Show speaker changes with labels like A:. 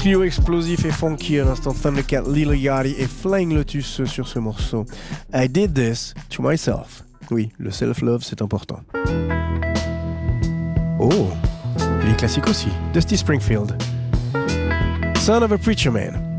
A: Trio explosif et funky à l'instant, Thundercat, Lil Yachty et Flying Lotus sur ce morceau. I did this to myself. Oui, le self-love, c'est important. Oh, et les classiques aussi. Dusty Springfield. Son of a Preacher Man.